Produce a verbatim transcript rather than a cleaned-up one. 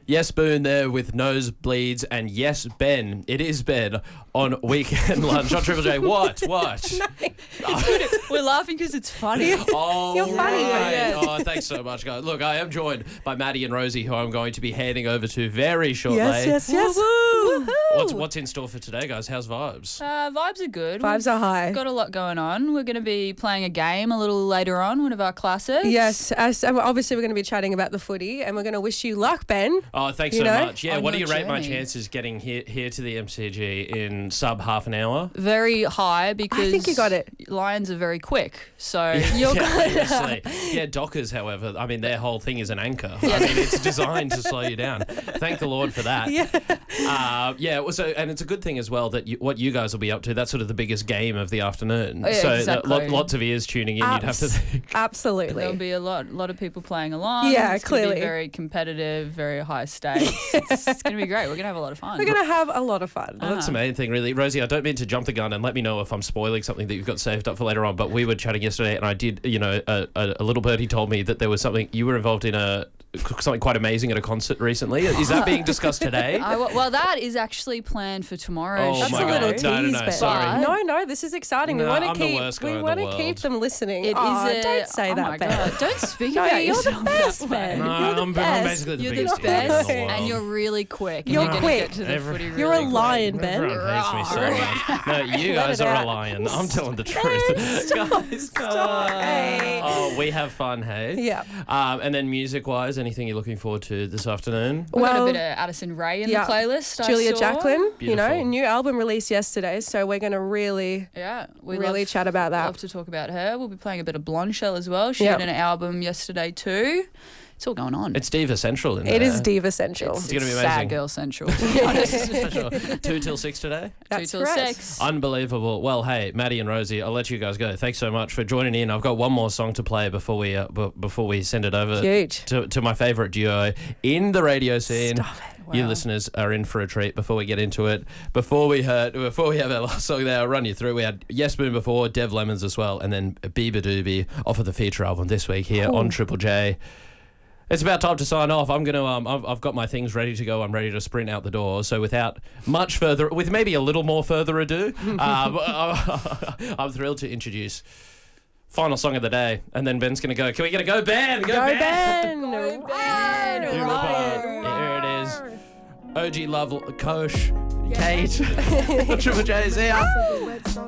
Yes, Boone there with Nosebleeds, and yes, Ben. It is Ben on Weekend Lunch on Triple J. What? What? We're laughing because it's funny. Oh, You're funny, right. yeah. Oh, thanks so much, guys. Look, I am joined by Maddie and Rosie, who I'm going to be handing over to very shortly. Yes, yes, yes. Woo-hoo. What's what's in store for today, guys? How's vibes? Uh, vibes are good. Vibes are high. We've got a lot going on. We're going to be playing a game a little later on, one of our classics. Yes, as, obviously we're going to be chatting about the footy, and we're going to wish you luck, Ben. Oh, thanks You so know? much. Yeah, On what do you your rate my journey. chances getting here here to the M C G in sub half an hour? Very high because I think you got it. Lions are very quick. So You're yeah, good. obviously. Yeah, Dockers, however, I mean, their whole thing is an anchor. I mean, it's designed to slow you down. Thank the Lord for that. Yeah. Uh, yeah, well, so, and it's a good thing as well that you, what you guys will be up to, that's sort of the biggest game of the afternoon. Oh, yeah, so uh, exactly. lo- lots of ears tuning in, you'd have to Abs- think. Absolutely. there'll be a lot, lot of people playing along. Yeah, it's gonna clearly. be very competitive, very high stakes. it's it's going to be great. We're going to have a lot of fun. We're going to have a lot of fun. Well, that's the main thing, really. Rosie, I don't mean to jump the gun and let me know if I'm spoiling something that you've got saved up for later on, but we were chatting yesterday and I did, you know, a, a, a little birdie told me that there was something, you were involved in a something quite amazing at a concert recently. Is that being discussed today? I, well, that is actually planned for tomorrow's Oh That's my a show. little God. No, no, tease, no, Ben. sorry. No, no, this is exciting. No, we want to I'm the keep. worst guy we in the want to world. keep them listening. It oh, is a, don't say oh that, my Ben. God. Don't speak No, about you're the yourself best, that Ben. way. No, You're the I'm, I'm best. basically the You're biggest the idiot in best, the world. and you're really quick. And You're you're going quick. to get to the Every- footy really You're a quick. lion, Ben. Everyone hates me so much. No, you Let guys it are out. a lion. I'm telling the truth. Stop, Guys, stop. Hey. Oh, we have fun, hey? Yeah. Um, and then music-wise, anything you're looking forward to this afternoon? We've got Well, a bit of Addison Rae in yeah. the playlist. I Julia saw. Jacqueline, you know, Beautiful. new album released yesterday, so we're going to really, Yeah, we really love, chat about that. love to talk about her. We'll be playing a bit of Blonde Shell as well. She Yep. had an album yesterday too. It's all going on. It's Diva Central in there. It is Diva Central. It's, It's gonna be it's amazing. Sad Girl Central, to be honest. For sure. Two till six today? That's Two till correct. six. Unbelievable. Well, hey, Maddie and Rosie, I'll let you guys go. Thanks so much for joining in. I've got one more song to play before we uh, b- before we send it over Huge. to, to my favourite duo in the radio scene. Stop it. You Wow. listeners are in for a treat before we get into it. Before we heard, before we have our last song there, I'll run you through. We had Yes Boone before, Dev Lemons as well, and then Bieber Doobie off of the feature album this week here Oh. on Triple J. It's about time to sign off. I'm gonna. Um, I've, I've got my things ready to go. I'm ready to sprint out the door. So without much further, with maybe a little more further ado, um, I'm thrilled to introduce final song of the day, and then Ben's gonna go. Can we get a go, Ben? Go, Go, Ben. Go, Ben. Right. Beautiful. Right. Here it is. O G Love, Kosh, Kate, Triple J's here.